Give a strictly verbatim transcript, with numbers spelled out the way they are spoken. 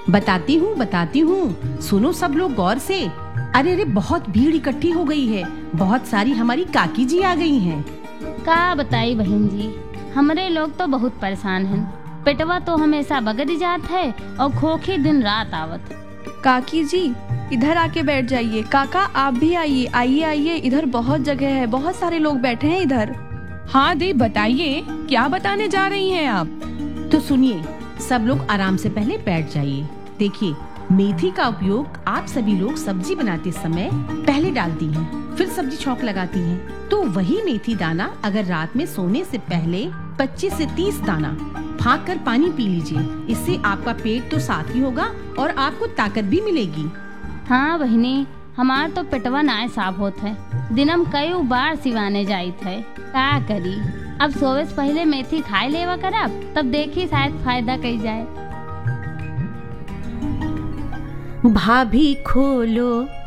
बताती हूँ बताती हूँ सुनो सब लोग गौर से। अरे अरे बहुत भीड़ इकट्ठी हो गई है, बहुत सारी हमारी काकी जी आ गई हैं। का बताई बहन जी, हमरे लोग तो बहुत परेशान हैं। पेटवा तो हमेशा बगड़ जात है और खोखी दिन रात आवत। काकी जी इधर आके बैठ जाइए। काका आप भी आइए आइए आइए, इधर बहुत जगह है, बहुत सारे लोग बैठे हैं इधर। हाँ दी बताइए, क्या बताने जा रही हैं आप? तो सुनिए, सब लोग आराम से पहले बैठ जाइए। देखिए, मेथी का उपयोग आप सभी लोग सब्जी बनाते समय पहले डालती हैं, फिर सब्जी छौंक लगाती हैं। तो वही मेथी दाना अगर रात में सोने से पहले पच्चीस से तीस दाना फाँक कर पानी पी लीजिए। इससे आपका पेट तो साफ ही होगा और आपको ताकत भी मिलेगी। हाँ बहनी, हमार तो पेटवा नाय साफ होत है, दिनम कई बार सिवाने जाइत है। का करी, अब सोवे से पहले मेथी खाए लेवा करब, तब देखी शायद फायदा कई जाए। भाभी खोलो